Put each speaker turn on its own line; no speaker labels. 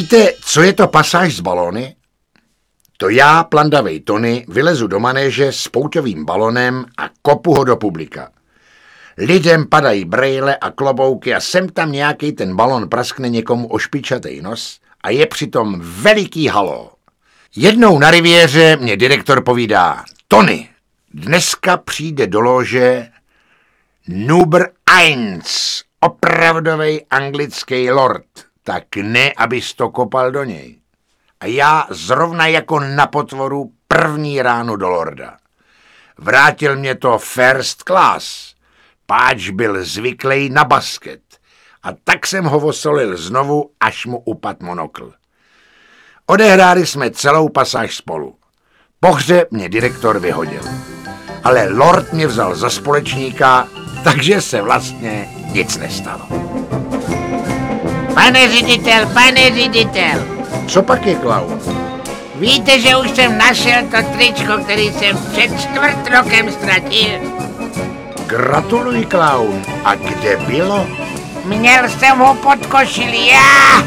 Víte, co je to pasáž z balóny? To já, plandavej Tony, vylezu do manéže s pouťovým balonem a kopu ho do publika. Lidem padají brejle a klobouky a sem tam nějaký ten balon praskne někomu o špičatej nos a je přitom veliký halo. Jednou na riviéře mě direktor povídá: Tony, dneska přijde do lože Number 1, opravdovej anglický lord, tak ne, abys to kopal do něj. A já zrovna jako na potvoru první ráno do lorda. Vrátil mě to first class, páč byl zvyklý na basket a tak jsem ho osolil znovu, až mu upad monokl. Odehráli jsme celou pasáž spolu. Po hře mě direktor vyhodil. Ale lord mě vzal za společníka, takže se vlastně nic nestalo.
Pane ředitel!
Co pak je, klaun?
Víte, že už jsem našel to tričko, který jsem před 4 rokem ztratil?
Gratuluji, klaun. A kde bylo?
Měl jsem ho pod košilí, já!